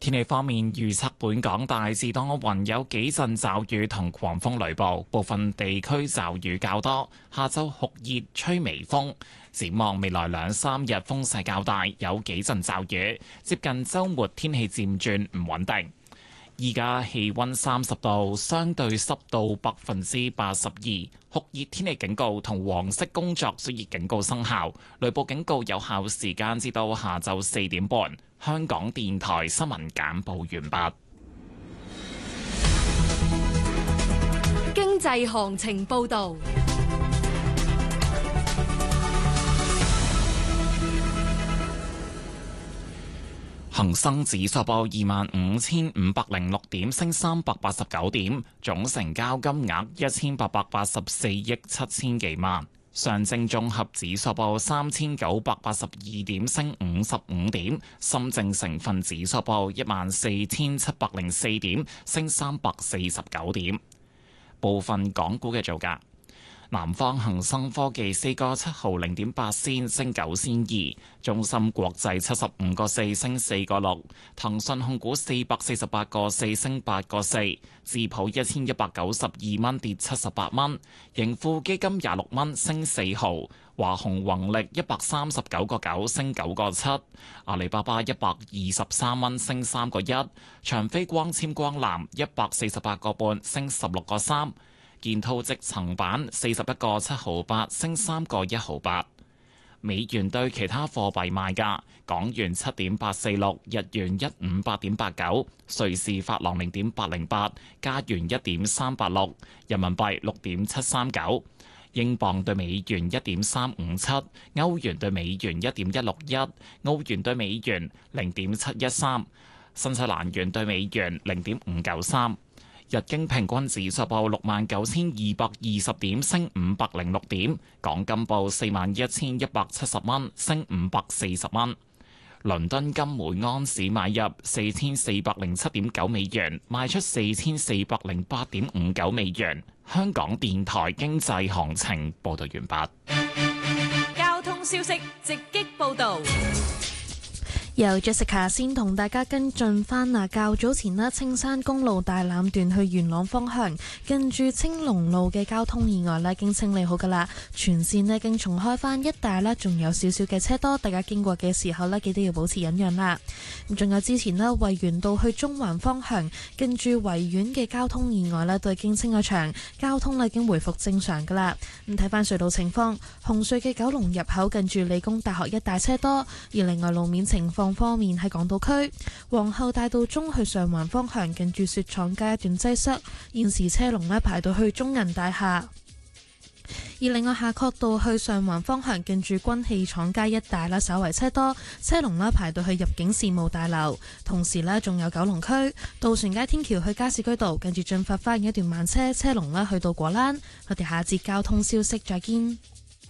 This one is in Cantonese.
天氣方面，預測本港大致多雲，有幾陣驟雨同狂風雷暴，部分地區驟雨較多。下晝酷熱，吹微風。展望未來兩三日風勢較大，有幾陣驟雨。接近週末天氣漸轉唔穩定。依家氣溫30度，相對濕度82%，酷熱天氣警告同黃色工作暑熱警告生效，雷暴警告有效時間至到下晝4點半。香港電台新聞簡報完畢。 經濟行情報道。 恒生指數報25,506點，升389點，總成交金額1884億7千幾萬。上證綜合指數報3982點，升55點。深證成分指數報14,704點，升349點。部分港股嘅造價。南方恒生科技4個7毫0.8仙，升9仙2；中芯國際75個4，升4個6；騰訊控股448個4，升8個4；智普1192蚊，跌78蚊；盈富基金26蚊，升4毫；華虹宏力139個9，升9個7；阿里巴巴123蚊，升3個1；長飛光纖光纜148個半，升16個3。建滔積層板41個7毫8，升3個1毫8。美元對其他貨幣賣價：港元7.846，日元158.89，瑞士法郎0.808，加元1.386，人民幣6.739，英鎊對美元1.357，歐元對美元1.161，澳元對美元0.713，新西蘭元對美元0.593。日經平均指數報69,220點，升506點。港金報41,170蚊，升540蚊。倫敦金每安士買入4,407.9美元，賣出4,408.59美元。香港電台經濟行情報道完畢。 交通消息直擊報道。 由 Jessica 先同大家跟進返較早前青山公路大欖段去元朗方向，近住青龍路嘅交通意外已經清理好噶啦，全線已經重開返，一帶仲有少少嘅車多，大家經過嘅時候記得要保持忍讓啦。咁仲有之前維園道去中環方向，近住維園嘅交通意外都已經清咗場，交通已經回復正常噶啦。咁睇返隧道情況，紅隧嘅九龍入口近住理工大學一帶車多，而另外路面情況方面喺港島區皇后大道中去上環方向，近住雪廠街一段擠塞，現時車龍排到去中銀大廈。而另外夏慤道去上環方向，近住軍器廠街一帶稍為車多，車龍排到去入境事務大樓。同時仲有九龍區渡船街天橋去加士居道，近住進發花園一段慢車，車龍去到果欄。我哋下節交通消息再見。